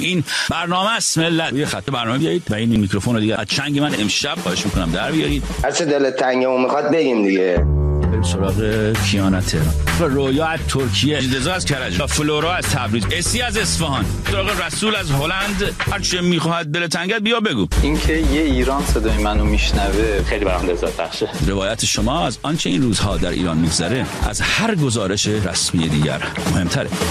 این برنامه است ملت. یه خط برنامه بیایید و این میکروفون رو دیگه از چنگ من امشب خواهش میکنم در بیارید. هر چه دلت تنگمون میخواد بگیم دیگه. بریم سراغ کیانا تهران، رویا از ترکیه، رضا از کرج، فلورا از تبریز، اسی از اصفهان، سراغ رسول از هلند. هر چه میخواد دل تنگت بیا بگو. اینکه یه ایران صدای منو میشنوه خیلی برام لذت بخشه. روایت شما از آنچه این روزها در ایران میگذره از هر گزارش رسمی دیگر مهمتره.